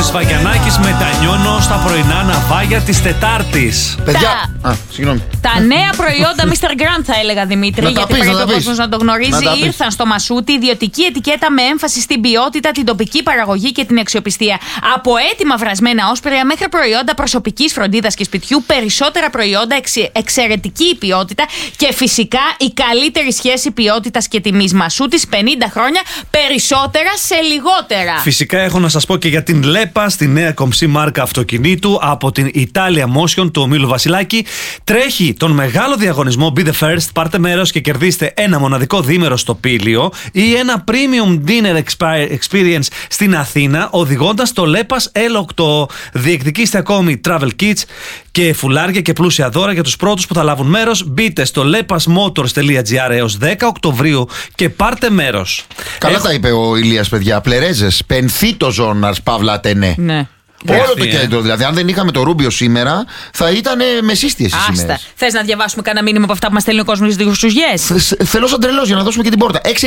Βαγιανάκης, μετανιώνω στα πρωινά ναυάγια της Τετάρτης. Παιδιά, συγγνώμη. Τα νέα προϊόντα Mr. Grant θα έλεγα, Δημήτρη, γιατί πρέπει ο κόσμος να το γνωρίζει. Ήρθαν στο Μασούτι, ιδιωτική ετικέτα με έμφαση στην ποιότητα, την τοπική παραγωγή και την αξιοπιστία. Από έτοιμα βρασμένα όσπρια μέχρι προϊόντα προσωπικής φροντίδας και σπιτιού, περισσότερα προϊόντα, εξαιρετική ποιότητα και φυσικά η καλύτερη σχέση ποιότητας και τιμής. Μασούτης, 50 χρόνια, περισσότερα σε λιγότερα. Φυσικά έχω να σας πω και για την Λέπα, στη νέα κομψή μάρκα αυτοκινήτου από την Italia Motion του ομίλου Βασιλάκη. Τρέχει τον μεγάλο διαγωνισμό Be the First. Πάρτε μέρος και κερδίστε ένα μοναδικό διήμερο στο Πήλιο ή ένα premium dinner experience στην Αθήνα οδηγώντας το Λέπας L8. Διεκδικήστε ακόμη travel kits και φουλάρια και πλούσια δώρα για τους πρώτους που θα λάβουν μέρος. Μπείτε στο lepasmotors.gr έως 10 Οκτωβρίου και πάρτε μέρος. Καλά τα είπε ο Ηλίας, παιδιά. Πλερέζες, πενθήτο ζώναρς, Παύλα Ατενέ. Ναι. Όλο το κέντρο δηλαδή. Αν δεν είχαμε το Ρούμπιο σήμερα, θα ήταν μεσίστιες οι ημέρες. Θες να διαβάσουμε κανένα μήνυμα από αυτά που μας στέλνει ο κόσμος στις Χριστουγές? Θέλω σαν τρελός για να δώσουμε και την πόρτα. 6937-949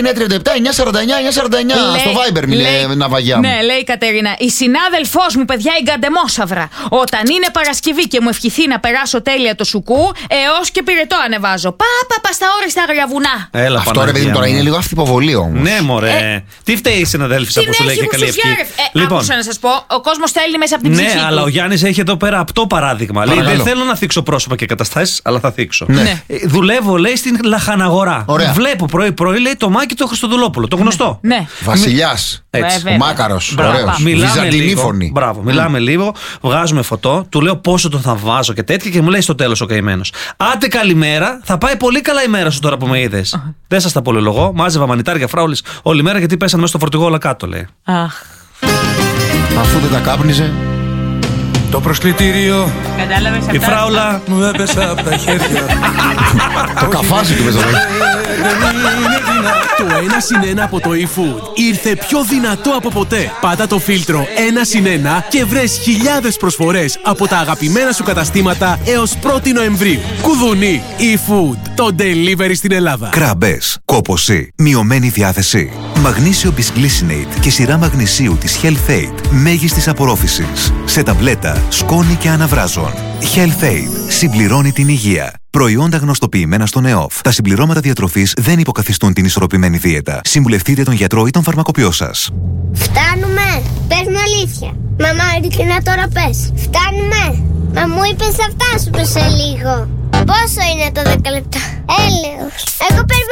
στο Viber, ναυαγιά μου. Ναι, λέει η Κατερίνα. Η συνάδελφός μου, παιδιά, η Γκαντεμόσαυρα. Όταν είναι Παρασκευή και μου ευχηθεί να περάσω τέλεια το σουκού, έως και πυρετό ανεβάζω. Πα στα όριστα αγρια βουνά. Έλα, αυτό ρε παιδί μου τώρα είναι λίγο αυτυποβολή όμως. Ναι, μωρέ. Τι φταίει η συναδέλφισσα που σου λέει και καλή ευχή. Άκουσα να σας πω, ο κόσμος στέλνει μέσα από την ψυχή του. Αλλά ο Γιάννης έχει εδώ πέρα απτό παράδειγμα. Λέει, δεν θέλω να θίξω πρόσωπα και καταστάσεις, αλλά θα θίξω. Ναι. Δουλεύω, λέει, στην λαχαναγορά. Ωραία. Βλέπω πρωί-πρωί, λέει, το Μάκη το Χριστοδουλόπουλο. Το γνωστό. Ναι. Βασιλιάς. Έτσι. Ο Μάκαρος. Ωραίος. Βυζαντινή φωνή. Μπράβο. Μιλάμε λίγο, βγάζουμε φωτό, του λέω πόσο τον θα βάζω και τέτοια και μου λέει στο τέλος ο καημένος. Άντε καλημέρα, θα πάει πολύ καλά η μέρα σου τώρα που με είδες. Δεν σας τα πολυλογώ. Μάζευα μανιτάρια φράουλης όλη μέρα γιατί πέσανε μέσα στο φορτηγό όλα κάτω, λέει. Αφού δεν τα κάπνιζε. Το προσκλητήριο. Κατάλαβες αυτά? Η φράουλα μου έπεσε από τα χέρια. Το καφάζι του πεζοδότη. Το 1+1 από το eFood ήρθε πιο δυνατό από ποτέ. Πάτα το φίλτρο 1+1 και βρες χιλιάδες προσφορές από τα αγαπημένα σου καταστήματα έως 1η Νοεμβρίου. Κουδουνί, eFood, το delivery στην Ελλάδα. Κράμπες, κόπωση, μειωμένη διάθεση. Μαγνήσιο Bisglycinate και σειρά μαγνησίου της Health Aid μέγιστης απορρόφησης. Σε ταμπλέτα, σκόνη και αναβράζων. Health Aid συμπληρώνει την υγεία. Προϊόντα γνωστοποιημένα στον ΕΟΦ. Τα συμπληρώματα διατροφής δεν υποκαθιστούν την ισορροπημένη δίαιτα. Συμβουλευτείτε τον γιατρό ή τον φαρμακοποιό σας. Φτάνουμε! Πες μου αλήθεια. Μαμά, ειλικρινά τώρα πες. Φτάνουμε! Μα μου είπες θα φτάσουμε σε λίγο. Πόσο είναι το 10 λεπτά? Έλεος. Εγώ περιμένω.